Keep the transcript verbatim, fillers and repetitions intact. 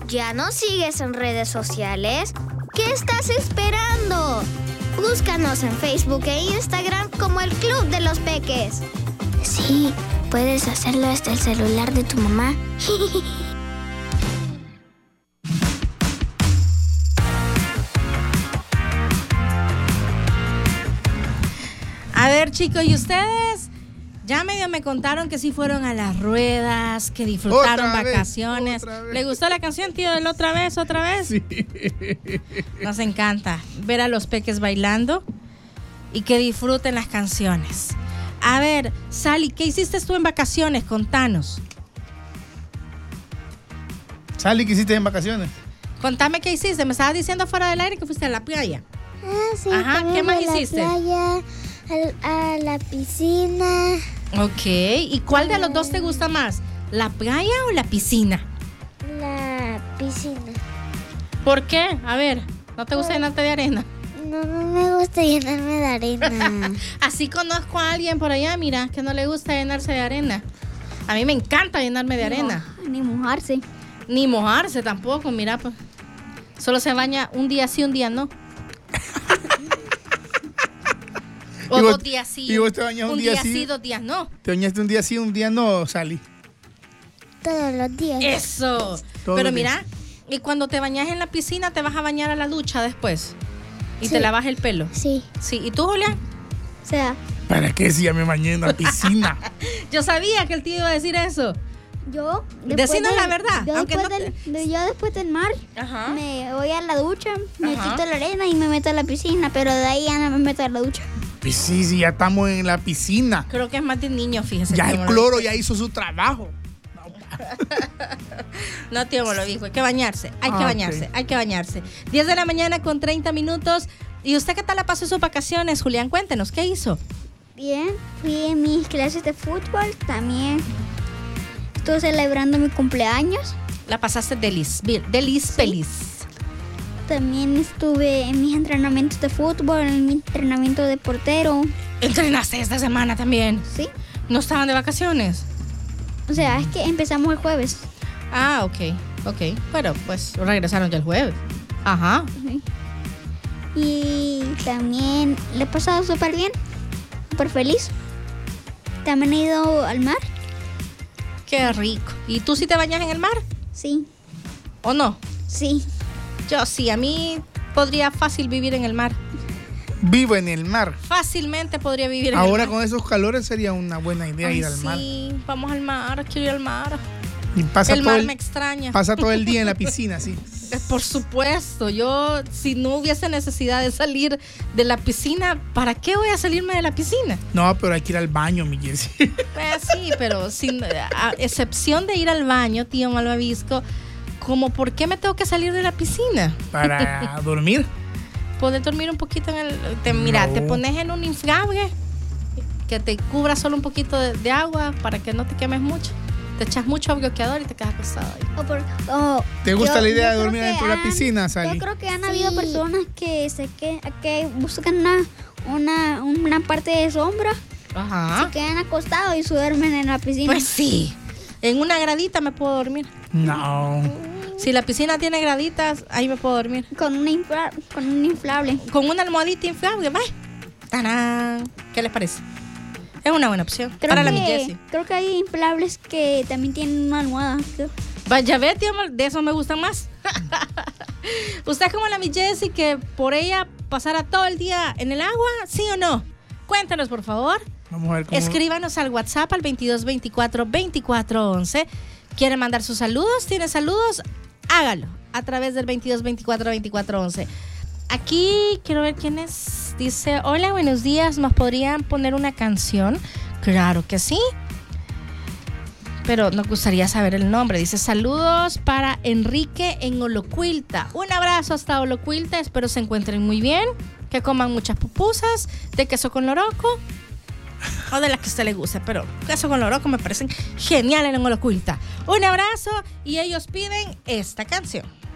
¿Ya nos sigues en redes sociales? ¿Qué estás esperando? Búscanos en Facebook e Instagram como el Club de los Peques. Sí, puedes hacerlo hasta el celular de tu mamá. A ver, chicos, ¿y ustedes? Ya medio me contaron que sí fueron a las ruedas, que disfrutaron Otra vez, vacaciones. otra vez. ¿Le gustó la canción, tío, de la otra vez, otra vez? Sí. Nos encanta ver a los peques bailando y que disfruten las canciones. A ver, Sally, ¿qué hiciste tú en vacaciones? Contanos. Sally, ¿qué hiciste en vacaciones? Contame qué hiciste. Me estabas diciendo fuera del aire que fuiste a la playa. Ah, sí, Ajá, ¿qué más hiciste? A la playa, a, a la piscina. Ok, ¿y cuál de los dos te gusta más? ¿La playa o la piscina? La piscina. ¿Por qué? A ver, ¿no te gusta llenarte de arena? No, no me gusta llenarme de arena. Así conozco a alguien por allá, mira, que no le gusta llenarse de arena. A mí me encanta llenarme de arena. No, ni mojarse. Ni mojarse tampoco, mira, pues. Solo se baña un día sí, un día no. O ¿Y vos- dos días sí. y vos te bañas un día sí? dos días no. ¿Te bañaste un día sí, un día no, Sally? Todos los días. Eso. Todos Pero los mira, y cuando te bañas en la piscina, te vas a bañar a la ducha después. Y Sí. te lavas el pelo. Sí. Sí. ¿Y tú, Julián? O sea, ¿Para qué si ya me bañé en la piscina? Yo sabía que el tío iba a decir eso. yo... Decinos la verdad, Yo, aunque después no te- del, de- yo después del mar Ajá. me voy a la ducha, me Ajá. quito la arena y me meto a la piscina, pero de ahí ya no me meto a la ducha. Pues sí, sí, ya estamos en la piscina. Creo que es más de niño, fíjese. Ya tío el Molo. cloro ya hizo su trabajo. No, tío Molo dijo, hay que bañarse, hay que Ah, bañarse, ok. hay que bañarse. diez de la mañana con treinta minutos. ¿Y usted qué tal la pasó sus vacaciones, Julián? Cuéntenos, ¿qué hizo? Bien, fui en mis clases de fútbol, también estuve celebrando mi cumpleaños, La pasaste delis, bi- delis, feliz. también estuve en mis entrenamientos de fútbol, en mi entrenamiento de portero, ¿Entrenaste esta semana también? ¿sí? ¿No estaban de vacaciones? O sea, es que empezamos el jueves. Ah, ok, ok. Pero pues regresaron ya el jueves. Ajá. Ujú. Y también le he pasado súper bien, súper feliz. También he ido al mar, Qué rico. ¿Y tú sí te bañas en el mar sí, o no? sí. Yo sí, a mí podría fácil vivir en el mar. Vivo en el mar. Fácilmente podría vivir en Ahora el mar. con esos calores sería una buena idea Ay, ir al mar. Sí, vamos al mar, quiero ir al mar. Y pasa el todo mar el, me extraña. pasa todo el día en la piscina, sí. Eh, Por supuesto, yo si no hubiese necesidad de salir de la piscina, ¿para qué voy a salirme de la piscina? No, pero hay que ir al baño, mi Jessy. Pues sí, pero sin a excepción de ir al baño, tío Malvavisco, como por qué me tengo que salir de la piscina? Para dormir. Poder dormir un poquito en el... Te, mira, No. te pones en un inflable que te cubra solo un poquito de, de agua para que no te quemes mucho. Te echas mucho bloqueador y te quedas acostado ahí. O por- o- ¿Te gusta yo- la idea yo de creo dormir que dentro de la han- piscina, Sally? Yo creo que han habido Sí. personas que se que, que buscan una, una, una parte de sombra, Ajá. se quedan acostados y se duermen en la piscina. Pues sí. En una gradita me puedo dormir. No. Si la piscina tiene graditas, ahí me puedo dormir. Con, una infla- con un inflable. Con una almohadita inflable, ¿va? ¡Tarán! ¿Qué les parece? Es una buena opción. Creo Para la mi que, Jessie. creo que hay inflables que también tienen una almohada. creo. Vaya, ve, tío, de eso me gusta más. ¿Usted es como la mi Jessie que por ella pasara todo el día en el agua? ¿Sí o no? Cuéntanos, por favor. Vamos a ver cómo... Escríbanos al WhatsApp al veintidós veinticuatro veinticuatro once. ¿Quiere mandar sus saludos? ¿Tiene saludos? Hágalo a través del veintidós veinticuatro veinticuatro once. Aquí quiero ver quién es. Dice, hola, buenos días. ¿Nos podrían poner una canción? Claro que sí. Pero nos gustaría saber el nombre. Dice, saludos para Enrique en Olocuilta. Un abrazo hasta Olocuilta. Espero se encuentren muy bien. Que coman muchas pupusas de queso con loroco. O de las que a usted le guste, pero queso con loroco me parecen geniales en Olocuilta. Un abrazo y ellos piden esta canción.